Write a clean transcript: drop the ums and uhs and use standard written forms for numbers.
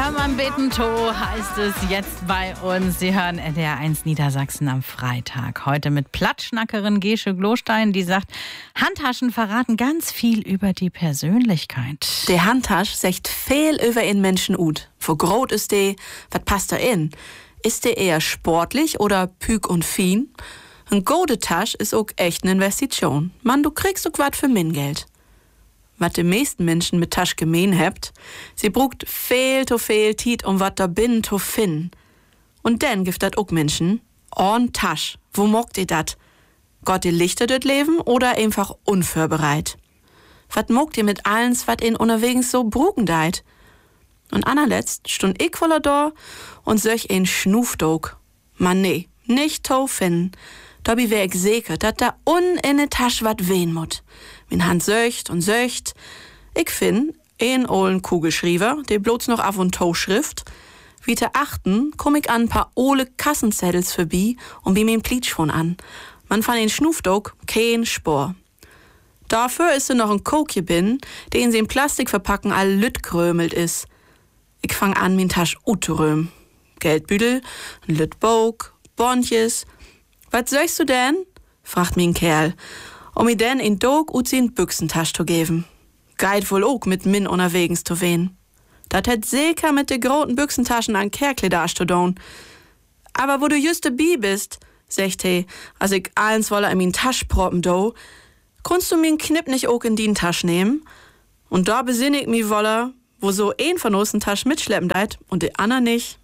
Hermann Betentow heißt es jetzt bei uns. Sie hören NDR1 Niedersachsen am Freitag. Heute mit Plattschnackerin Gesche Glostein, die sagt, Handtaschen verraten ganz viel über die Persönlichkeit. Der Handtasch sagt viel über einen Menschen ut. Wo groß ist der? Was passt da in? Ist der eher sportlich oder püg und fien? Ein gute Tasch ist auch echt eine Investition. Mann, du kriegst auch was für Geld. Was die meisten Menschen mit Tasch gemein habt, sie brugt viel Tiet, um wat da binnen zu finden. Und dann gibt dat auch Menschen, Tasch, wo mockt ihr dat? Gott ihr Lichter dort leben oder einfach unvorbereit? Wat mockt ihr mit allens, wat in unterwegs so brugen deit? Und anerletzt stund ich voller da und solch ein Schnufdog. Man nee, nicht to finden. Dabei wär ich sicher, dat da in ne Tasch wat wehen mut. Min Hand söcht und söcht. Ich find een ollen Kugelschriever, der bloß noch auf und to Schrift. Wie te achten, komm ich an paar ole Kassenzettels vorbei und bi min Plitsch von an. Man fan den Schnufdog kein Spor. Dafür ist noch ein Kokje bin, den sie in Plastik verpacken all lütt krömelt is. Ich fang an, min Tasch utröm. Geldbüdel, ein Lüttbog, Bondjes. Was sollst du denn? Fragt min Kerl, mir denn in Dog in Büchsentasch zu geben. Geit wohl auch mit min unterwegs zu wehen. Dat hätt sicher mit de groten Büchsentaschen an Kerkle zu tun. Aber wo du just dabei bist, sagt he, als ich allens wolle in min Tasch proppen do, kannst du min Knipp nicht auch in die Tasch nehmen? Und da besinn ich mi wolle, wo so ein von uns Tasch mitschleppen deit und de ander nicht.